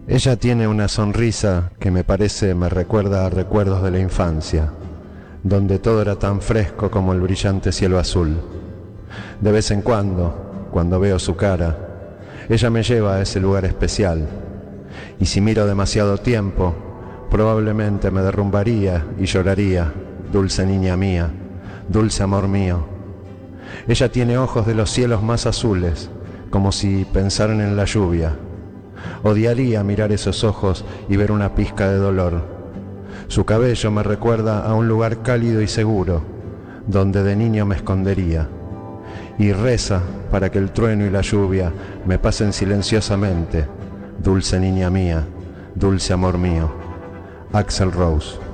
Ella tiene una sonrisa que me recuerda a recuerdos de la infancia, donde todo era tan fresco como el brillante cielo azul. De vez en cuando veo su cara, ella me lleva a ese lugar especial. Y si miro demasiado tiempo, probablemente me derrumbaría y lloraría, dulce niña mía, dulce amor mío. Ella tiene ojos de los cielos más azules, como si pensaran en la lluvia. Odiaría mirar esos ojos y ver una pizca de dolor. Su cabello me recuerda a un lugar cálido y seguro, donde de niño me escondería. Y reza para que el trueno y la lluvia me pasen silenciosamente. Dulce niña mía, dulce amor mío. Axl Rose.